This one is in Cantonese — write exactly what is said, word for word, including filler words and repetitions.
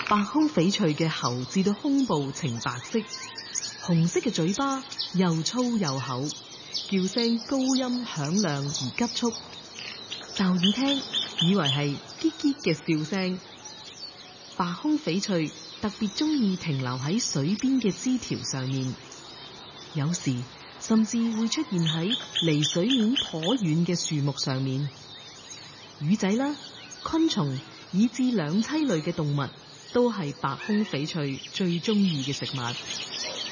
白胸翡翠嘅喉至到胸部呈白色，紅色嘅嘴巴又粗又厚，叫聲高音響亮而急促，驟耳聽以為係嘰嘰嘅笑聲。白胸翡翠特別中意停留喺水邊嘅枝條上面，有時甚至會出現喺離水面頗遠嘅樹木上面。魚仔啦、昆蟲以至兩棲類嘅動物都係白胸翡翠最中意嘅食物。